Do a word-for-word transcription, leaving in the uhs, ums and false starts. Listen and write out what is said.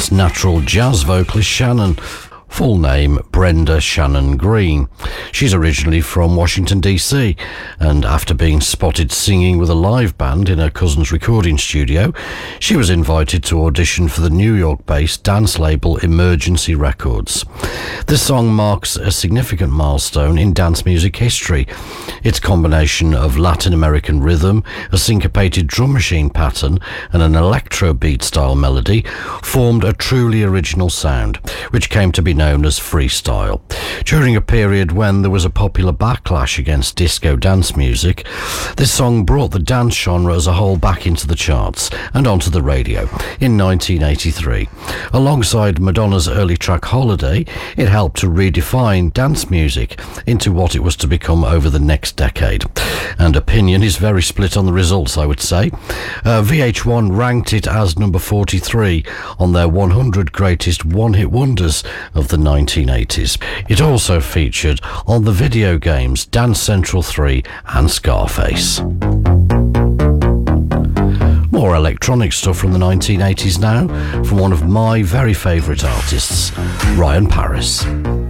That's natural jazz vocalist Shannon. Full name, Brenda Shannon Green. She's originally from Washington, D C, and after being spotted singing with a live band in her cousin's recording studio, she was invited to audition for the New York-based dance label Emergency Records. This song marks a significant milestone in dance music history. Its combination of Latin American rhythm, a syncopated drum machine pattern, and an electro beat-style melody formed a truly original sound, which came to be known as freestyle. During a period when there was a popular backlash against disco dance music, this song brought the dance genre as a whole back into the charts and onto the radio in nineteen eighty-three. Alongside Madonna's early track Holiday, it helped to redefine dance music into what it was to become over the next decade. And opinion is very split on the results, I would say. Uh, V H one ranked it as number forty-three on their one hundred greatest one-hit wonders of the nineteen eighties. It also featured on the video games Dance Central three and Scarface. More electronic stuff from the nineteen eighties now, from one of my very favourite artists, Ryan Paris.